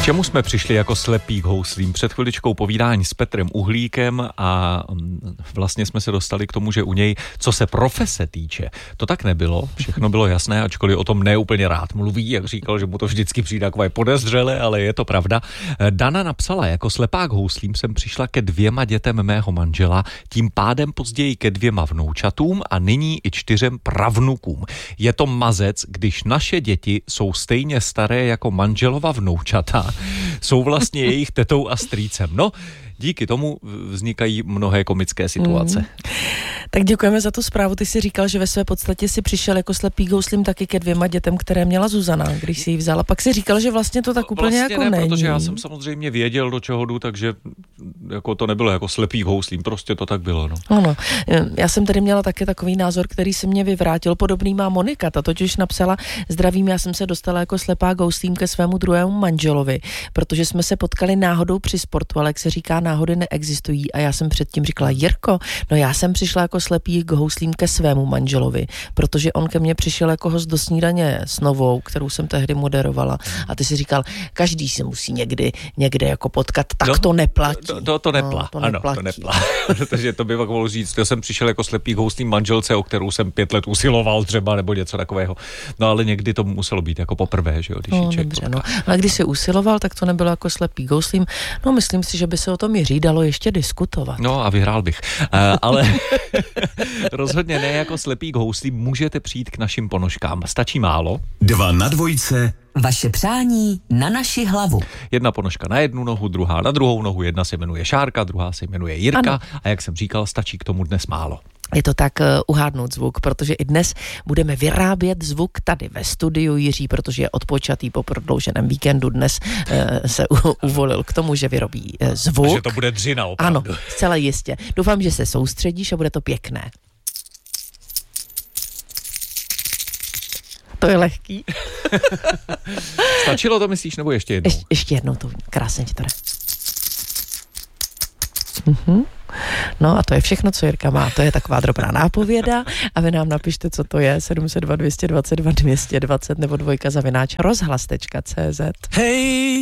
čemu jsme přišli jako slepí k houslím? Před chviličkou povídání s Petrem Uhlíkem a vlastně jsme se dostali k tomu, že u něj, co se profese týče, to tak nebylo, všechno bylo jasné, ačkoliv o tom neúplně rád mluví, jak říkal, že mu to vždycky přijde takové podezřelé, ale je to pravda. Dana napsala, jako slepá k houslím jsem přišla ke 2 dětem mého manžela, tím pádem později ke 2 vnoučatům a nyní i 4 pravnukům. Je to mazec, když naše děti jsou stejně staré jako manželova vnoučata, jsou vlastně jejich tetou a strýcem. No, díky tomu vznikají mnohé komické situace. Tak děkujeme za tu zprávu. Ty jsi říkal, že ve své podstatě si přišel jako slepý k houslím taky ke 2 dětem, které měla Zuzana, když si ji vzala. Pak si říkal, že vlastně to tak úplně vlastně jako ne, není. Protože já jsem samozřejmě věděl, do čeho jdu, takže jako to nebylo jako slepý k houslím, prostě to tak bylo. No. Ano, já jsem tady měla taky takový názor, který se mě vyvrátil. Podobný má Monika, ta totiž napsala: zdravím, já jsem se dostala jako slepá k houslím ke svému druhému manželovi, protože jsme se potkali náhodou při sportu, ale jak se říká, náhody neexistují. A já jsem předtím říkala: Jirko, no já jsem přišla jako slepý k houslím ke svému manželovi, protože on ke mně přišel jako host do snídaně s Novou, kterou jsem tehdy moderovala. A ty si říkal, každý se musí někde jako potkat, tak no, to neplatí. To neplatí. No, ano, to neplatí. Protože to by mohlo říct, já jsem přišel jako slepý k houslím manželce, o kterou jsem 5 let usiloval třeba, nebo něco takového. No ale někdy to muselo být jako poprvé, že jo, když dobře, no. A když jsi usiloval, tak to nebylo jako slepý k houslím. No, myslím si, že by se o tom Jiří dalo ještě diskutovat. No a vyhrál bych. Ale rozhodně ne jako slepý k houslím, můžete přijít k našim ponožkám. Stačí málo. 2 na 2. Vaše přání na naši hlavu. 1 ponožka na jednu nohu, druhá na druhou nohu, jedna se jmenuje Šárka, druhá se jmenuje Jirka. Ano. A jak jsem říkal, stačí k tomu dnes málo. Je to tak uhádnout zvuk, protože i dnes budeme vyrábět zvuk tady ve studiu Jiří, protože je odpočatý po prodlouženém víkendu. Dnes se uvolil k tomu, že vyrobí zvuk. Takže to bude dřina opravdu. Ano, zcela jistě. Doufám, že se soustředíš a bude to pěkné. To je lehký. Stačilo to, myslíš, nebo ještě jednou? Ještě jednou, to krásně ti to jde. No a to je všechno, co Jirka má. To je taková drobná nápověda a vy nám napište, co to je. 702 222 220 nebo 2 @rozhlas.cz. Hej!